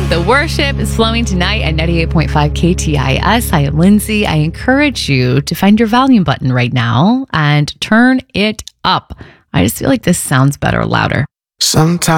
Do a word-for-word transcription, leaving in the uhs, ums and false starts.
The worship is flowing tonight at ninety-eight point five K T I S. I am Lindsay. I encourage you to find your volume button right now and turn it up. I just feel like this sounds better louder. Sometimes